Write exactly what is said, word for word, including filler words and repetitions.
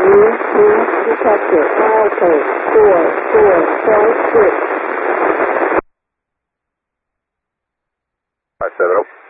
You have detected Alpha four four five six. I said, oh.